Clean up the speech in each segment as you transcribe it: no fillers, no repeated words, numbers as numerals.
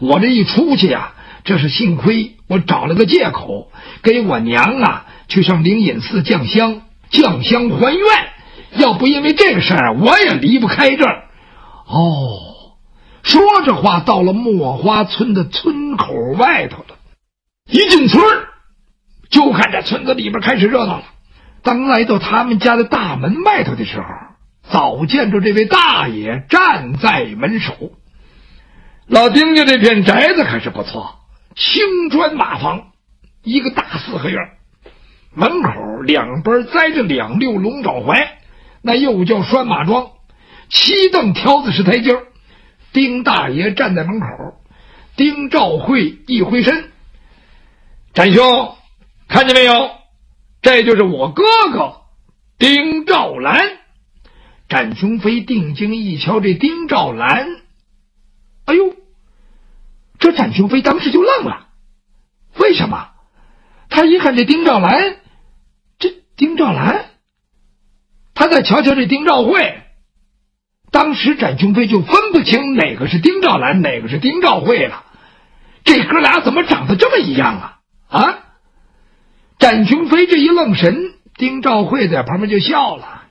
我这一出去啊，这是幸亏我找了个借口，给我娘啊去上灵隐寺降香还愿，要不因为这个事儿，我也离不开这儿。说着话，到了墨花村的村口外头了。一进村就看这村子里边开始热闹了。当来到他们家的大门外头的时候，早见着这位大爷站在门首。老丁家这片宅子可是不错，青砖瓦房，一个大四合院，门口两边栽着2溜龙爪槐，那又叫拴马桩，7蹬条子石台阶。丁大爷站在门口，丁兆会一挥身：“展兄，看见没有？这就是我哥哥丁兆兰。”展雄飞定睛一瞧，这丁兆兰，哎呦！这展雄飞当时就愣了。为什么？他一看这丁兆兰，他再瞧瞧这丁兆会，当时展雄飞就分不清哪个是丁兆兰，哪个是丁兆会了。这哥俩怎么长得这么一样啊？展雄飞这一愣神，丁兆会在旁边就笑了。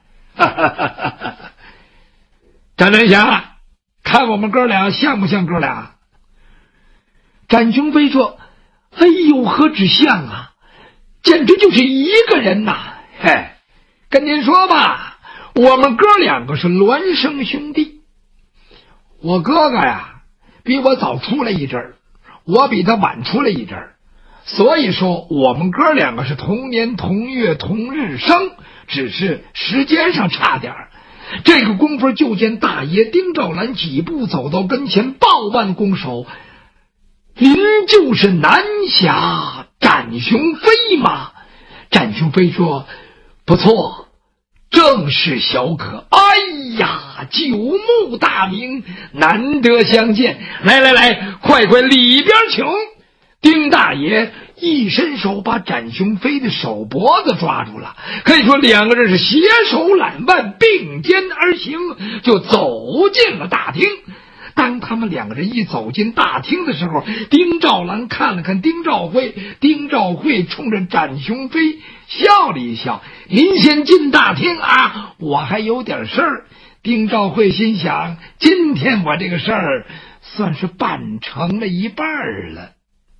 展南霞，看我们哥俩像不像哥俩？展雄飞说：“哎呦，何止像啊，简直就是一个人呐！嘿，跟您说吧，我们哥两个是孪生兄弟。我哥哥呀，比我早出来一阵儿，我比他晚出来一阵儿，所以说我们哥两个是同年同月同日生，只是时间上差点儿。这个功夫，就见大爷丁兆兰几步走到跟前，抱腕拱手：“您就是南侠展雄飞吗？”展雄飞说：“不错，正是小可。哎呀，久慕大名，难得相见，来，快里边请。”丁大爷一伸手把展雄飞的手脖子抓住了，可以说两个人是携手揽腕，并肩而行，就走进了大厅。当他们两个人一走进大厅的时候，丁兆兰看了看丁兆会，丁兆会冲着展雄飞笑了一笑：“您先进大厅啊，我还有点事儿。”丁兆会心想，今天我这个事儿算是办成了一半了。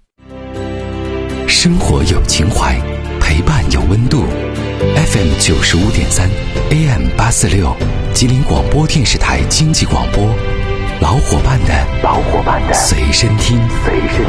生活有情怀，陪伴有温度。FM 95.3 AM 846，吉林广播电视台经济广播，老伙伴的随身听。